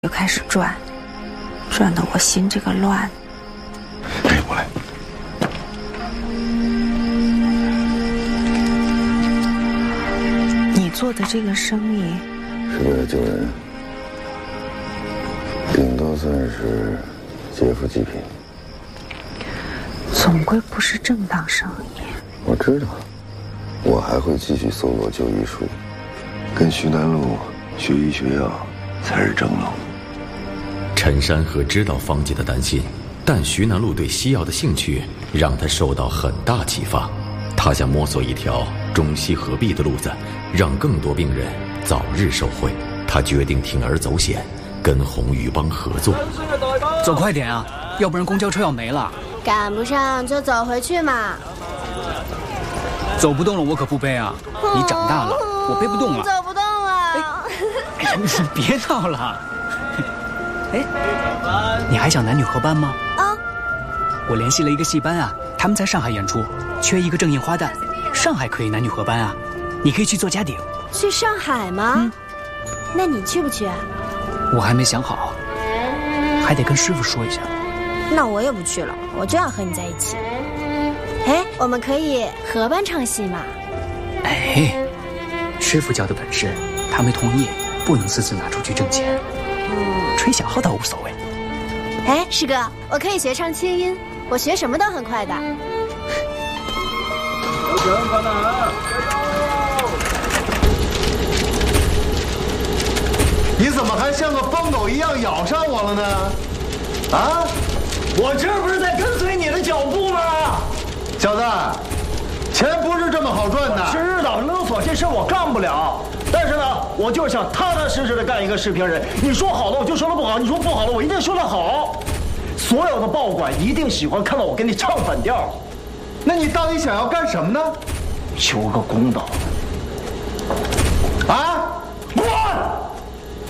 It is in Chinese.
就开始转，转得我心这个乱。 哎，我来。 你做的这个生意是为了救人，顶多算是劫富济贫。 总归不是正当生意。 我知道，我还会继续搜罗旧医书，跟徐南路学医学药才是正路。 陈山河知道方姐的担心，但徐南路对西药的兴趣让他受到很大启发。他想摸索一条中西合璧的路子，让更多病人早日受惠。他决定铤而走险，跟红玉帮合作。 走快点啊，要不然公交车要没了。 赶不上就走回去嘛。 走不动了我可不背啊！你长大了，我背不动了。 走不动了。 你别闹了。哎，你还想男女合班吗？ 啊， 我联系了一个戏班啊，他们在上海演出，缺一个正印花旦，上海可以男女合班啊，你可以去做家顶。 去上海吗？那你去不去啊？ 我还没想好，还得跟师傅说一下。 那我也不去了，我就要和你在一起。哎，我们可以合班唱戏嘛？ 哎，师傅教的本事，他没同意，不能私自拿出去挣钱。吹小号倒无所谓。 哎，师哥，我可以学唱轻音，我学什么都很快的。 你怎么还像个疯狗一样咬上我了呢？啊！ 我这不是在跟随你的脚步吗？ 小子，钱不是这么好赚的。 知道勒索这事我干不了，但是呢，我就是想踏踏实实的干一个视频人。你说好了我就说的不好，你说不好了我一定说的好。所有的报馆一定喜欢看到我跟你唱反调。 那你到底想要干什么呢？ 求个公道。 啊！